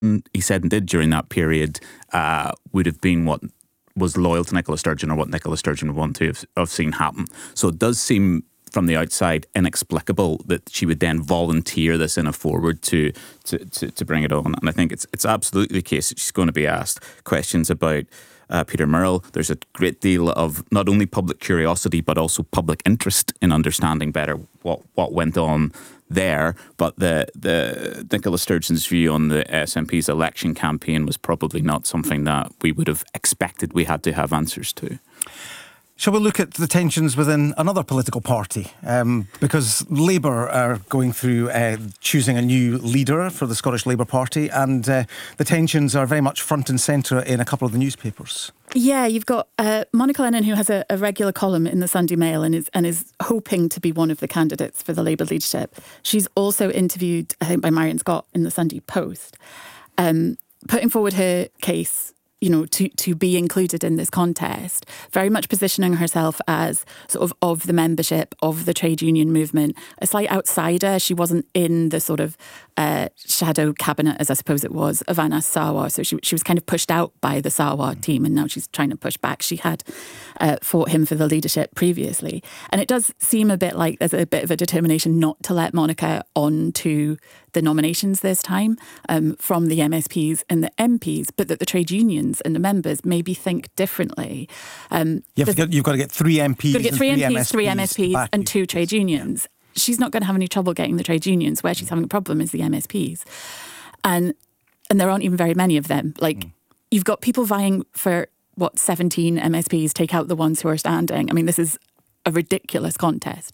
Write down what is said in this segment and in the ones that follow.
he said and did during that period would have been what was loyal to Nicola Sturgeon, or what Nicola Sturgeon would want to have seen happen. So it does seem from the outside inexplicable that she would then volunteer this in a forward to bring it on. And I think it's absolutely the case that she's going to be asked questions about Peter Murrell. There's a great deal of not only public curiosity but also public interest in understanding better what went on there. But the Nicola Sturgeon's view on the SNP's election campaign was probably not something that we would have expected we had to have answers to. Shall we look at the tensions within another political party? Because Labour are going through choosing a new leader for the Scottish Labour Party, and the tensions are very much front and centre in a couple of the newspapers. Yeah, you've got Monica Lennon, who has a regular column in the Sunday Mail and is hoping to be one of the candidates for the Labour leadership. She's also interviewed, I think, by Marion Scott in the Sunday Post, putting forward her case, you know, to be included in this contest, very much positioning herself as sort of the membership of the trade union movement, a slight outsider. She wasn't in the sort of shadow cabinet, as I suppose it was, of Anas Sarwar. So she was kind of pushed out by the Sarwar team, and now she's trying to push back. She had fought him for the leadership previously. And it does seem a bit like there's a bit of a determination not to let Monica on to the nominations this time from the MSPs and the MPs, but that the trade unions and the members maybe think differently. You've got to get 3 MPs. You've got to get 3 MPs, 3 MSPs back and 2 trade unions. She's not going to have any trouble getting the trade unions. Where she's having a problem is the MSPs. And there aren't even very many of them. You've got people vying for, 17 MSPs, take out the ones who are standing. I mean, this is a ridiculous contest.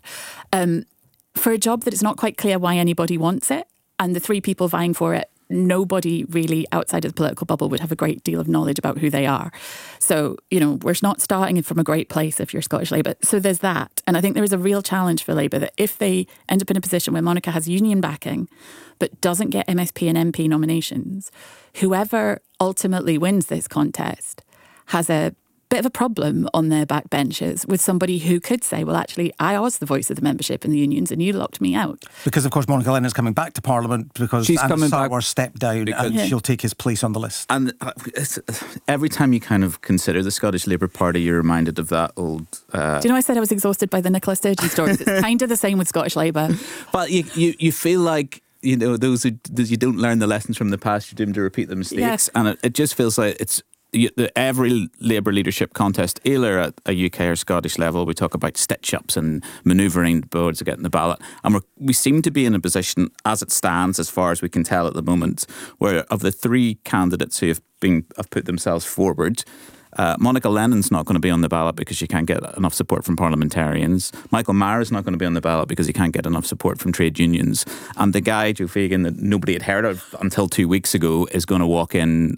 For a job that it's not quite clear why anybody wants it, and the 3 people vying for it, nobody really outside of the political bubble would have a great deal of knowledge about who they are. So, you know, we're not starting from a great place if you're Scottish Labour. So there's that. And I think there is a real challenge for Labour that if they end up in a position where Monica has union backing but doesn't get MSP and MP nominations, whoever ultimately wins this contest has a bit of a problem on their backbenches with somebody who could say, well, actually, I was the voice of the membership in the unions and you locked me out. Because, of course, Monica Lennon's coming back to Parliament because Anas Sarwar stepped down and she'll take his place on the list. And every time you kind of consider the Scottish Labour Party, you're reminded of that old... Do you know I said I was exhausted by the Nicola Sturgeon stories? It's kind of the same with Scottish Labour. But you feel like, you know, those who you don't learn the lessons from the past, you're doomed to repeat the mistakes. Yeah. And it just feels like it's... Every Labour leadership contest, either at a UK or Scottish level, we talk about stitch-ups and manoeuvring boards to get in the ballot. And we seem to be in a position, as it stands, as far as we can tell at the moment, where of the 3 candidates who have put themselves forward, Monica Lennon's not going to be on the ballot because she can't get enough support from parliamentarians. Michael Maher's not going to be on the ballot because he can't get enough support from trade unions. And the guy, Joe Fagan, that nobody had heard of until 2 weeks ago, is going to walk in...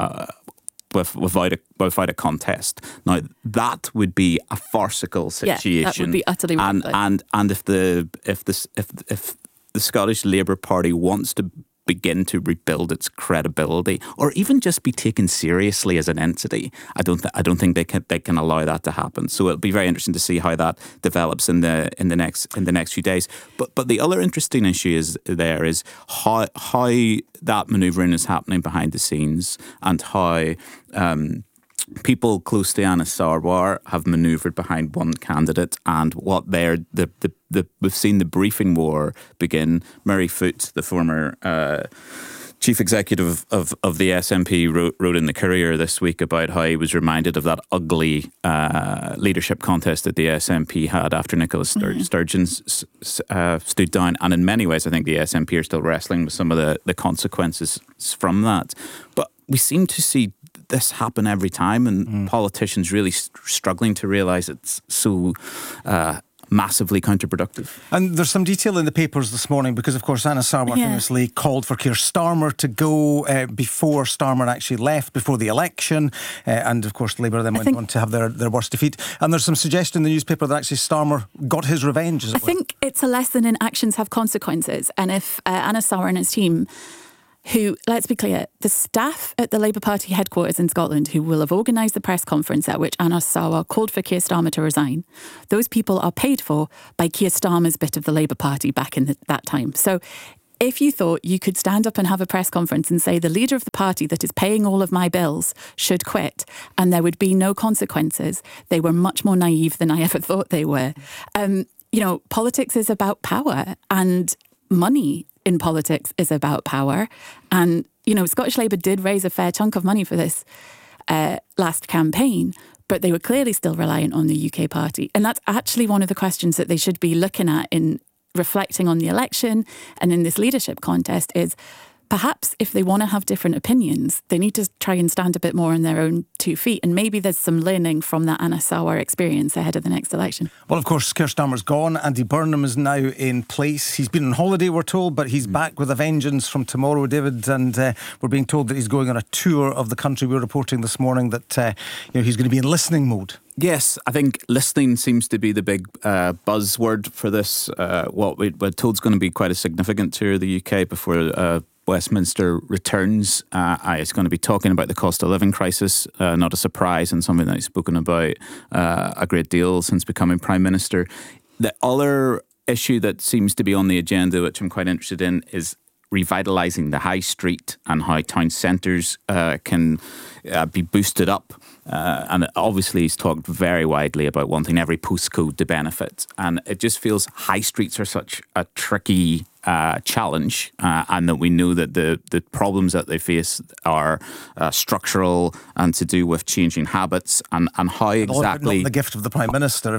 without a contest. Now that would be a farcical situation. Yeah, that would be utterly ridiculous. And if the Scottish Labour Party wants to begin to rebuild its credibility, or even just be taken seriously as an entity, I don't think they can allow that to happen. So it'll be very interesting to see how that develops in the next few days. But the other interesting issue is how that manoeuvring is happening behind the scenes, and how people close to Anas Sarwar have manoeuvred behind one candidate, and what we've seen the briefing war begin. Murray Foote, the former chief executive of the SNP, wrote in the Courier this week about how he was reminded of that ugly leadership contest that the SNP had after Nicola Sturgeon stood down. And in many ways, I think the SNP are still wrestling with some of the consequences from that. But we seem to see this happen every time, and politicians really struggling to realise it's so massively counterproductive. And there's some detail in the papers this morning because, of course, Anas Sarwar famously called for Keir Starmer to go before Starmer actually left, before the election. And, of course, Labour then went on to have their worst defeat. And there's some suggestion in the newspaper that actually Starmer got his revenge, as it were. I think it's a lesson in actions have consequences. And if Anas Sarwar and his team, who, let's be clear, the staff at the Labour Party headquarters in Scotland who will have organised the press conference at which Anas Sarwar called for Keir Starmer to resign, those people are paid for by Keir Starmer's bit of the Labour Party back in that time. So if you thought you could stand up and have a press conference and say the leader of the party that is paying all of my bills should quit and there would be no consequences, they were much more naive than I ever thought they were. Politics is about power, and money in politics is about power. And, Scottish Labour did raise a fair chunk of money for this last campaign, but they were clearly still reliant on the UK party. And that's actually one of the questions that they should be looking at in reflecting on the election and in this leadership contest is perhaps if they want to have different opinions, they need to try and stand a bit more on their own 2 feet. And maybe there's some learning from that Anas Sarwar experience ahead of the next election. Well, of course, Keir Starmer's gone. Andy Burnham is now in place. He's been on holiday, we're told, but he's back with a vengeance from tomorrow, David. And we're being told that he's going on a tour of the country. We're reporting this morning that he's going to be in listening mode. Yes, I think listening seems to be the big buzzword for this. What we're told is going to be quite a significant tour of the UK before Westminster returns. It's going to be talking about the cost of living crisis, not a surprise, and something that he's spoken about a great deal since becoming Prime Minister. The other issue that seems to be on the agenda, which I'm quite interested in, is revitalising the high street and how town centres can be boosted up. And obviously he's talked very widely about wanting every postcode to benefit. And it just feels high streets are such a tricky challenge, and that we know that the problems that they face are structural and to do with changing habits and how exactly not the gift of the Prime Minister.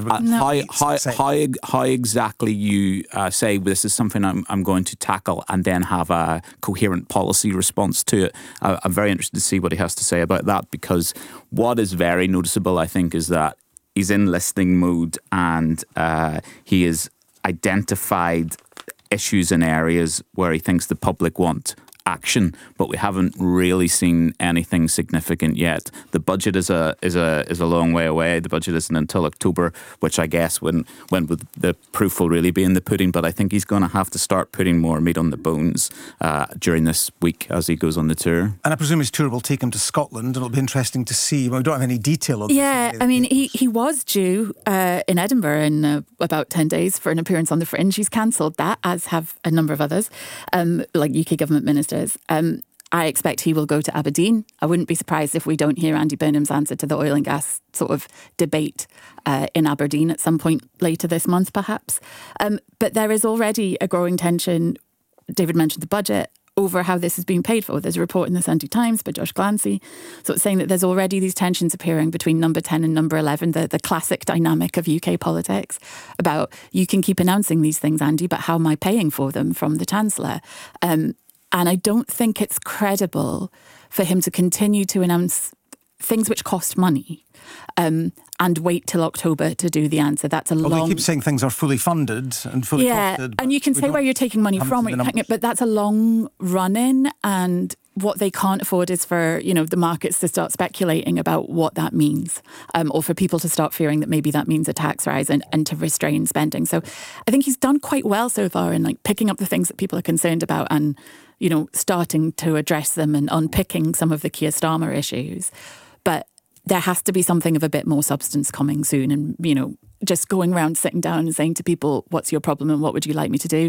How exactly you say this is something I'm going to tackle and then have a coherent policy response to it. I'm very interested to see what he has to say about that, because what is very noticeable, I think, is that he's in listening mode and he has identified issues and areas where he thinks the public want action, but we haven't really seen anything significant yet. The budget is a long way away. The budget isn't until October, which I guess when the proof will really be in the pudding. But I think he's going to have to start putting more meat on the bones during this week as he goes on the tour. And I presume his tour will take him to Scotland, and it'll be interesting to see. Well, we don't have any detail on this. Yeah, I mean, he was due in Edinburgh in about 10 days for an appearance on the Fringe. He's cancelled that, as have a number of others, like UK government ministers. I expect he will go to Aberdeen. I wouldn't be surprised if we don't hear Andy Burnham's answer to the oil and gas sort of debate in Aberdeen at some point later this month, perhaps. But there is already a growing tension. David mentioned the budget over how this is being paid for. There's a report in the Sunday Times by Josh Glancy sort of saying that there's already these tensions appearing between number 10 and number 11, the classic dynamic of UK politics about you can keep announcing these things, Andy, but how am I paying for them from the Chancellor? And I don't think it's credible for him to continue to announce things which cost money and wait till October to do the answer. That's a long... Well, they keep saying things are fully funded and fully costed. And you can say where you're taking money from, but that's a long run-in, and what they can't afford is for, the markets to start speculating about what that means, or for people to start fearing that maybe that means a tax rise and to restrain spending. So I think he's done quite well so far in picking up the things that people are concerned about and, starting to address them and unpicking some of the Keir Starmer issues. But there has to be something of a bit more substance coming soon, and, just going around sitting down and saying to people, what's your problem and what would you like me to do?